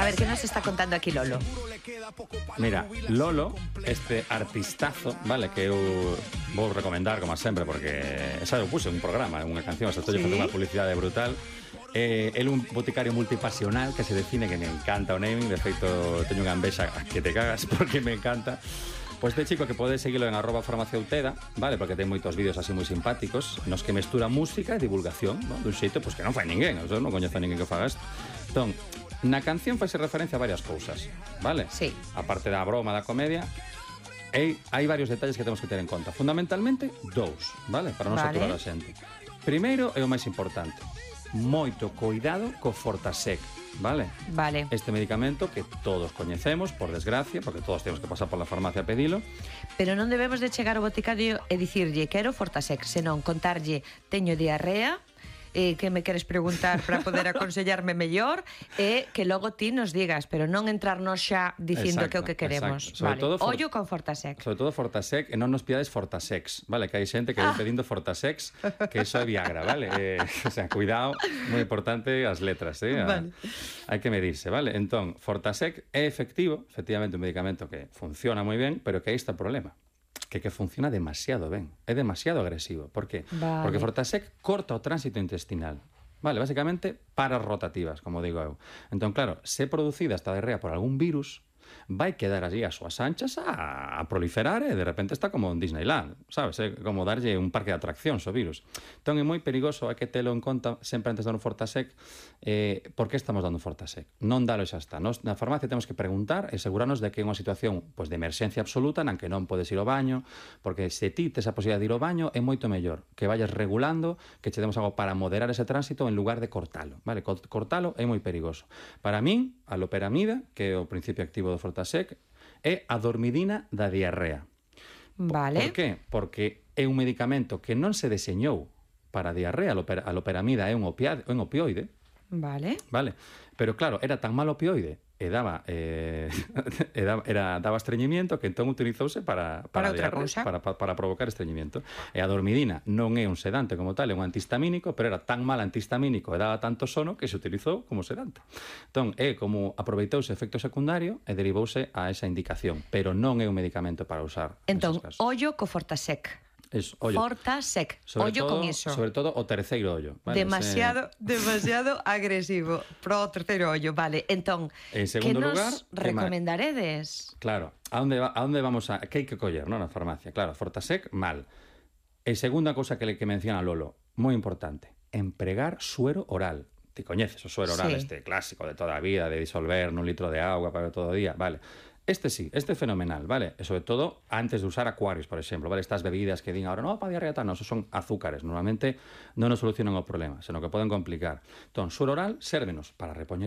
ver, ¿qué nos está contando aquí Lolo? Mira, Lolo, este artistazo, vale, que eu vou recomendar como sempre, porque xa eu puse un programa, unha canción, xa estou facendo unha publicidade brutal. Él un boticario multipasional que se define, que me encanta o naming, de feito teño unha envexa que te cagas porque me encanta. Pois este chico que podes seguilo en @farmaciauteda, vale, porque ten moitos vídeos así moi simpáticos nos que mestura música e divulgación, ¿no? Dun xeito pois que non fai ninguén, eu non coñezo a ninguén que faga isto. Entón, na canción faise referencia a varias cousas, vale? Sí. A parte da broma, da comedia, hai varios detalles que temos que ter en conta. Fundamentalmente, dous, vale? Para non saturar a xente. Primeiro, é o máis importante, moito cuidado co Fortasec, vale? Vale. Este medicamento que todos coñecemos, por desgracia, porque todos temos que pasar pola farmacia a pedilo. Pero non debemos de chegar ao boticario e dicirlle quero Fortasec, senón contarlle teño diarrea, que me queres preguntar para poder aconsellarme mellor e que logo ti nos digas, pero non entrarnos xa dicindo que é o que queremos. Vale. Ollo con Fortasec. Sobre todo Fortasec, e non nos pidades Fortasex, vale? Que hai xente que vai pedindo Fortasex, que iso é Viagra, vale? O sea, cuidado, moi importante as letras, Vale. Hai que medirse, vale? Entón, Fortasec é efectivamente un medicamento que funciona moi ben, pero que aí está o problema. Que funciona demasiado ben, é demasiado agresivo. Por qué? Vale. Porque Fortasec corta o tránsito intestinal. Vale, básicamente paras rotativas, como digo eu. Entón, claro, se é producida esta diarrea por algún virus, vai quedar allí as súas anchas a proliferar e de repente está como en Disneyland, sabes? É como darlle un parque de atraccións ao virus. Entón é moi perigoso, hai que telo en conta sempre antes de dar un Fortasec. Por que estamos dando Fortasec? Non dalo xa está. Nos na farmacia temos que preguntar e asegurarnos de que é unha situación de emerxencia absoluta na que non podes ir ao baño, porque se ti tes a posibilidade de ir ao baño é moito mellor que vayas regulando, que che demos algo para moderar ese tránsito en lugar de cortalo, vale? Cortalo é moi perigoso. Para min, a loperamida, que é o principio activo do Fortasec, é a dormidina da diarrea. Vale. Por qué? Porque é un medicamento que non se deseñou para a diarrea. A loperamida é un opioide. Vale. Vale. Pero claro, era tan mal opioide e daba estreñimiento que entón utilizouse para outra diarrea, cousa. para provocar estreñimiento. E a dormidina non é un sedante como tal, é un antihistamínico, pero era tan mal antihistamínico e daba tanto sono que se utilizou como sedante. Entón, é como aproveitouse efecto secundario e derivouse a esa indicación, pero non é un medicamento para usar. Entón, ollo co Fortasec. Es, ollo. Fortasec, ollo con iso. Sobre todo o terceiro ollo, vale? Demasiado agresivo pro terceiro ollo, vale. Entón, que nos recomendaredes? Claro, a onde vamos a... Que hai que coller, non? Na farmacia. Claro, Fortasec, mal. E segunda cousa que menciona Lolo, moi importante, empregar suero oral. Ti coñeces o suero oral, este clásico de toda a vida, de disolver nun litro de auga para todo o día, vale. Este sí, este é fenomenal, vale? E sobre todo antes de usar Aquarius, por exemplo, vale? Estas bebidas que din ahora, no, para diarrea tal, non, son azúcares. Normalmente non nos solucionan o problema, senón que poden complicar. Entón, suero oral sérvenos para repoñer